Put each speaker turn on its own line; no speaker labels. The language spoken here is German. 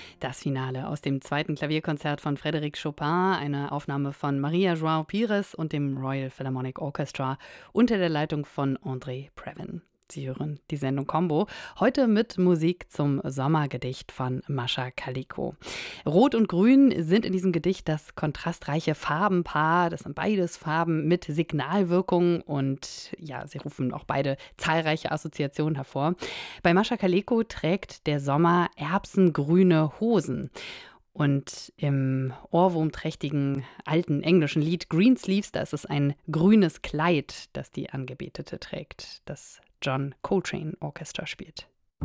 Das Finale aus dem zweiten Klavierkonzert von Frédéric Chopin, eine Aufnahme von Maria João Pires und dem Royal Philharmonic Orchestra unter der Leitung von André Previn. Sie hören die Sendung Combo, heute mit Musik zum Sommergedicht von Mascha Kalikow. Rot und Grün sind in diesem Gedicht das kontrastreiche Farbenpaar. Das sind beides Farben mit Signalwirkung und ja, sie rufen auch beide zahlreiche Assoziationen hervor. Bei Mascha Kalikow trägt der Sommer erbsengrüne Hosen. Und im ohrwurmträchtigen alten englischen Lied Greensleeves, da ist es ein grünes Kleid, das die Angebetete trägt, das John Coltrane Orchestra spielt.